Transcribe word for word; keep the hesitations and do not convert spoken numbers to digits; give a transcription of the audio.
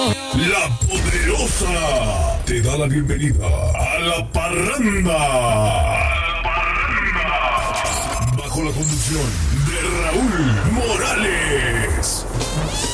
La Poderosa te da la bienvenida a la parranda. Bajo la conducción de Raúl Morales.